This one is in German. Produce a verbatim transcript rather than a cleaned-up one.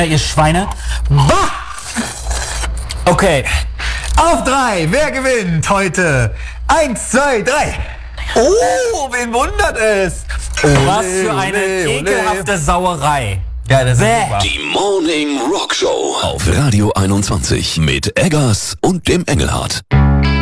ihr Schweine. Bah! Okay. Auf drei, wer gewinnt heute? Eins, zwei, drei. Oh, wen wundert es? Ole, was für eine ole, ekelhafte ole. Sauerei. Ja, das ist super. Die Morning Rock Show auf Radio einundzwanzig mit Eggers und dem Engelhardt.